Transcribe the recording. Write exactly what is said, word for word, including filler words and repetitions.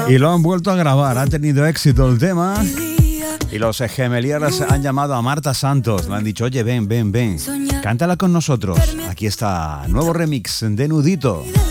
Y lo han vuelto a grabar, ha tenido éxito el tema. Y los Gemelieras han llamado a Marta Santos. Le han dicho, oye, ven, ven, ven, cántala con nosotros. Aquí está, nuevo remix de Nudito.